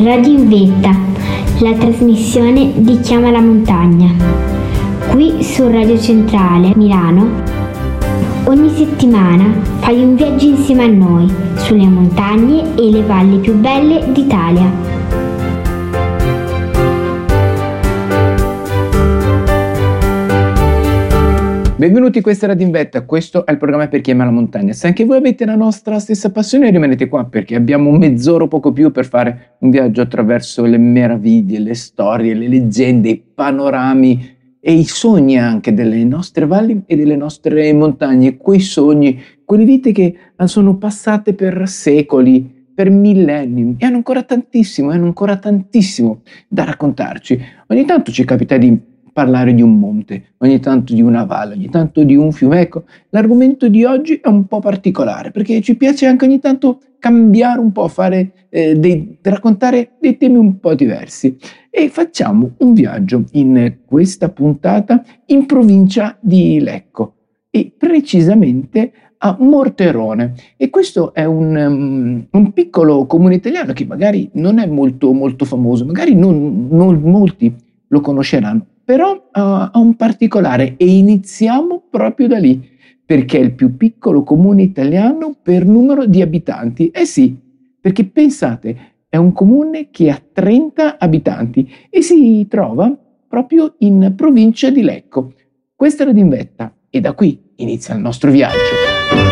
Radio in Vetta, la trasmissione di Chiama la Montagna. Qui su Radio Centrale Milano, ogni settimana fai un viaggio insieme a noi sulle montagne e le valli più belle d'Italia. Benvenuti, questa è Radio in Vetta, questo è il programma per chi ama la montagna. Se anche voi avete la nostra stessa passione, rimanete qua perché abbiamo mezz'ora o poco più per fare un viaggio attraverso le meraviglie, le storie, le leggende, i panorami e i sogni anche delle nostre valli e delle nostre montagne. Quei sogni, quelle vite che sono passate per secoli, per millenni e hanno ancora tantissimo da raccontarci. Ogni tanto ci capita di parlare di un monte, ogni tanto di una valle, ogni tanto di un fiume. Ecco, l'argomento di oggi è un po' particolare perché ci piace anche ogni tanto cambiare un po', raccontare dei temi un po' diversi. E facciamo un viaggio in questa puntata in provincia di Lecco e precisamente a Morterone. E questo è un piccolo comune italiano che magari non è molto famoso, magari non molti lo conosceranno, però ha un particolare e iniziamo proprio da lì, perché è il più piccolo comune italiano per numero di abitanti. Eh sì, perché pensate, è un comune che ha 30 abitanti e si trova proprio in provincia di Lecco. Questa è Radio in Vetta e da qui inizia il nostro viaggio.